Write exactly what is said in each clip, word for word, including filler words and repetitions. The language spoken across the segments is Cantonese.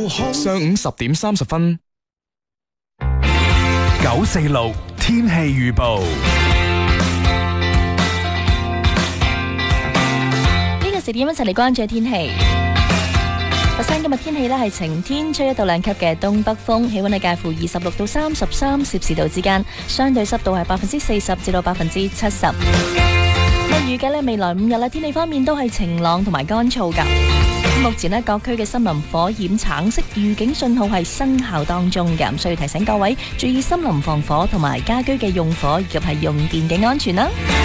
上午十點三十分， 九四六天氣預報。 呢個時點一齊嚟關注天氣。佛山今日天氣呢係晴天，吹一到兩級嘅東北風，氣溫係介乎二十六到三十三攝氏度之間，相對濕度係百分之四十至到百分之七十。咁預計呢未來五日呢天氣方面都係晴朗同埋乾燥噶。目前呢各區嘅森林火險橙色預警信號係生效當中嘅，咁需要提醒各位注意森林防火同埋家居嘅用火以及係用電嘅安全啦。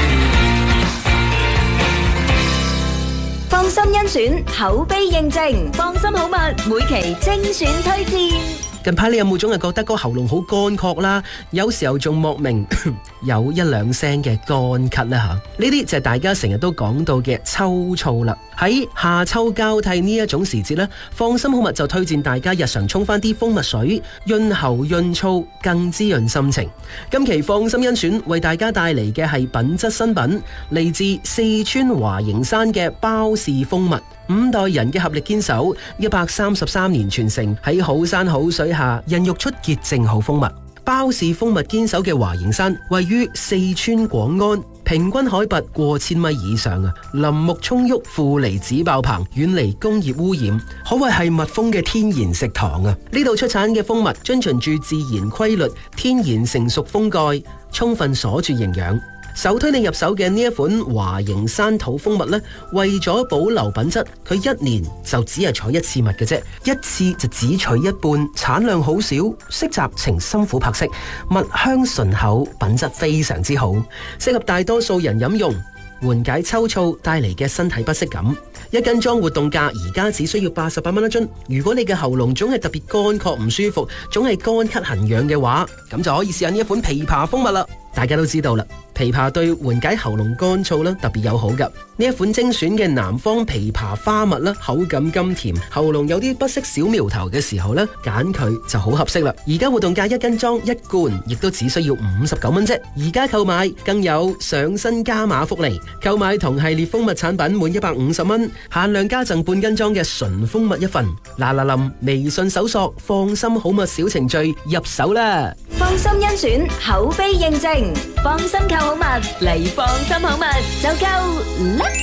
放心甄選，口碑認證，放心好物，每期精選推薦。 近排你有冇總係覺得個喉嚨好乾涸啦？有時候仲莫名有一兩聲嘅乾咳呢？吓，呢啲就係大家成日都講到嘅秋燥啦。喺夏秋交替呢一種時節呢，放心好物就推薦大家日常沖翻啲蜂蜜水，潤喉潤燥，更滋潤心情。今期放心甄選為大家帶嚟嘅係品質新品，嚟自四川華形山嘅包氏蜂蜜。五代人嘅合力堅守，一百三十三年傳承，喺好山好水下孕育出潔淨好蜂蜜。包氏蜂蜜堅守嘅華形山位於四川廣安，平均海拔過千米以上啊，林木蔥鬱，負離子爆棚，遠離工業污染，可謂係蜜蜂嘅天然食堂啊！呢度出產嘅蜂蜜遵循住自然規律，天然成熟蜂蓋，充分鎖住營養。首推你入手嘅呢一款華形山土蜂蜜呢，為咗保留品質，佢一年就只係採一次蜜嘅啫，一次就只取一半，產量好少，色澤呈深琥珀色，蜜香醇厚，品質非常之好，適合大多數人飲用，緩解秋燥帶嚟嘅身體不適感。一斤裝活動價而家只需要八十八蚊一樽。如果你嘅喉嚨總係特別乾涸唔舒服，總係乾咳痕癢嘅話，咁就可以試下呢一款枇杷蜂蜜啦。大家都知道啦，枇杷對緩解喉嚨乾燥啦特別友好噶。呢一款精選嘅南方枇杷花蜜啦，口感甘甜，喉嚨有啲不適小苗頭嘅時候呢，揀佢就好合適啦。而家活動價一斤裝一罐，亦都只需要五十九蚊啫。而家購買更有上新加碼福利，購買同系列蜂蜜產品滿一百五十蚊，限量加贈半斤裝嘅純蜂蜜一份。嗱嗱臨，微信搜索放心好蜜小程序入手啦。 放心甄選，口碑認證，放心購好物嚟放心好物就夠啦。